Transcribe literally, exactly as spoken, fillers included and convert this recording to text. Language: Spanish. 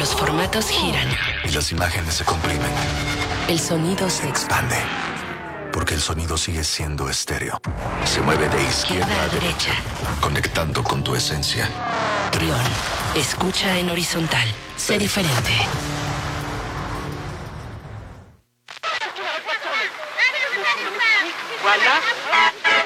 los formatos giran y las imágenes se comprimen, el sonido se expande, porque el sonido sigue siendo estéreo. Se mueve de izquierda a derecha, conectando con tu esencia. Trión, escucha en horizontal. Sé diferente. Voilà.